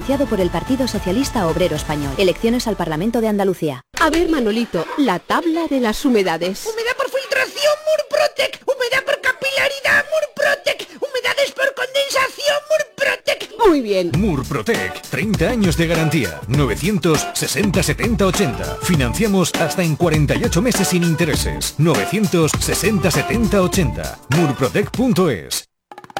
financiado por el Partido Socialista Obrero Español. Elecciones al Parlamento de Andalucía. A ver, Manolito, la tabla de las humedades. Humedad por filtración, Murprotec. Humedad por capilaridad, Murprotec. Humedades por condensación, Murprotec. Muy bien. Murprotec, 30 años de garantía. 960 70 80. Financiamos hasta en 48 meses sin intereses. 960 70 80. Murprotec.es.